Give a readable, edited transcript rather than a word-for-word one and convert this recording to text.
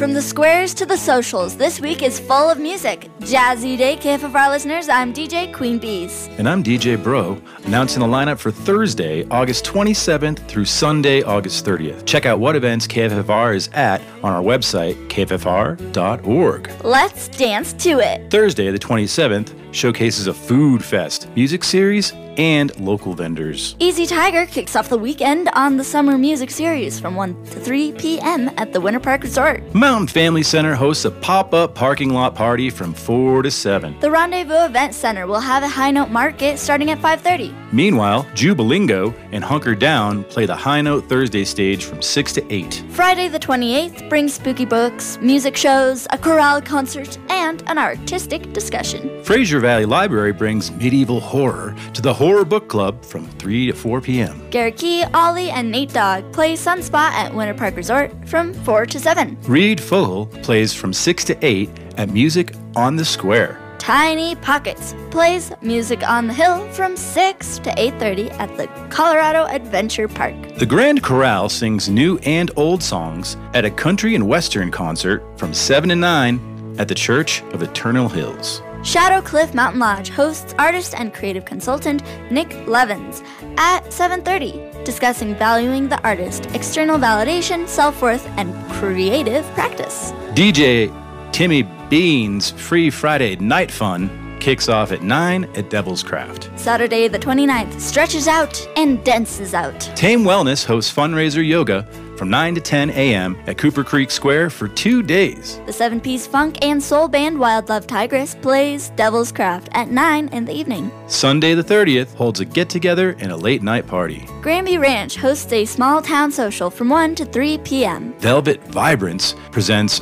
From the squares to the socials, this week is full of music. Jazzy Day, KFFR listeners, I'm DJ Queen Bees. And I'm DJ Bro, announcing the lineup for Thursday, August 27th through Sunday, August 30th. Check out what events KFFR is at on our website, kffr.org. Let's dance to it. Thursday, the 27th, showcases a food fest, music series, and local vendors. Easy Tiger kicks off the weekend on the Summer Music Series from 1 to 3 p.m. at the Winter Park Resort. Mountain Family Center hosts a pop-up parking lot party from 4 to 7. The Rendezvous Event Center will have a High Note Market starting at 5:30. Meanwhile, Jubilingo and Hunker Down play the High Note Thursday stage from 6 to 8. Friday the 28th brings spooky books, music shows, a chorale concert, and an artistic discussion. Fraser Valley Library brings medieval horror to the Horror Book Club from 3 to 4 p.m. Garrett Key, Ollie, and Nate Dogg play Sunspot at Winter Park Resort from 4 to 7. Reed Fogel plays from 6 to 8 at Music on the Square. Tiny Pockets plays Music on the Hill from 6 to 8:30 at the Colorado Adventure Park. The Grand Chorale sings new and old songs at a country and western concert from 7 to 9 at the Church of Eternal Hills. Shadow Cliff Mountain Lodge hosts artist and creative consultant Nick Levins at 7:30, discussing valuing the artist, external validation, self-worth, and creative practice. DJ Timmy Bean's Free Friday Night Fun kicks off at 9 at Devil's Craft. Saturday the 29th stretches out and dances out. Tame Wellness hosts fundraiser yoga from 9 to 10 a.m. at Cooper Creek Square for 2 days. The 7-piece funk and soul band Wild Love Tigress plays Devil's Craft at 9 in the evening. Sunday the 30th holds a get-together and a late-night party. Granby Ranch hosts a small town social from 1 to 3 p.m. Velvet Vibrance presents